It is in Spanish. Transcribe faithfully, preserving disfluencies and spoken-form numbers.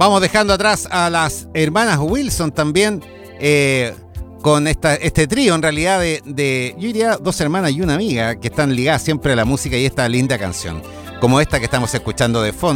vamos dejando atrás a las hermanas Wilson también, eh, con esta, este trío en realidad de, de, yo diría, dos hermanas y una amiga que están ligadas siempre a la música y esta linda canción, como esta que estamos escuchando de fondo.